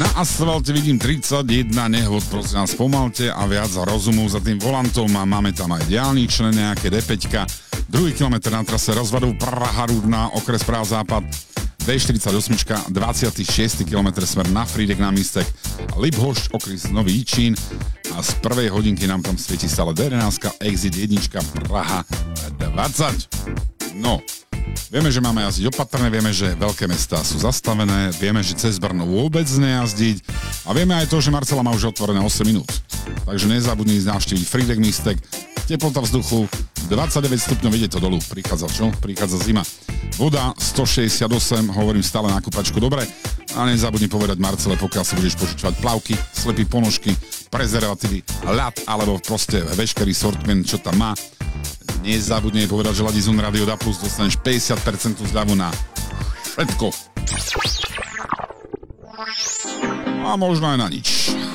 Na asfalte vidím 31 nehod, prosím vás, pomalte a viac rozumu za tým volantom a máme tam aj diaľničné nejaké D5, druhý kilometr na trase rozvodov Praha-Rudná, okres Praha-Západ, D48, 26 km smer na Frídek námestek, Liphošť, okres Nový Jičín a z prvej hodinky nám tam svieti stále D11, exit 1, Praha 20. No, vieme, že máme jazdiť opatrne, vieme, že veľké mestá sú zastavené, vieme, že cez Brno vôbec nejazdiť a vieme aj to, že Marcela má už otvorené 8 minút. Takže nezabudni navštíviť Frídek místek, teplota vzduchu 29 stupňov, ide to dolu, prichádza čo? Prichádza zima. Voda 168, hovorím stále na kúpačku, dobre. A nezabudni povedať Marcele, pokiaľ si budeš požičovať plavky, slepý ponožky, prezervatívy, ľad alebo proste veškerý sortiment, čo tam má. Nezabudni povedať, že Ladizun Radio Da Plus dostaneš 50% zľavu na všetko. A možno aj na nič.